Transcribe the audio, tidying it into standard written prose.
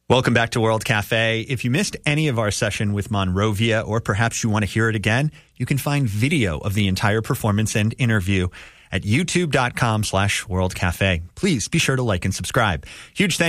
Welcome back to World Cafe. If you missed any of our session with Monrovia, or perhaps you want to hear it again, you can find video of the entire performance and interview at youtube.com/worldcafe. Please be sure to like and subscribe. Huge thanks